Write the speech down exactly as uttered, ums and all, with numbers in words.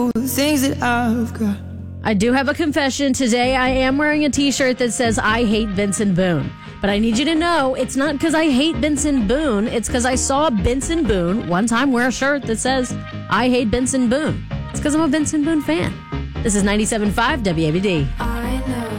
things that I've got. I do have a confession. Today I am wearing a t-shirt that says I hate Benson Boone. But I need you to know it's not because I hate Benson Boone. It's because I saw Benson Boone one time wear a shirt that says I hate Benson Boone. It's because I'm a Benson Boone fan. This is ninety-seven point five W A B D. I know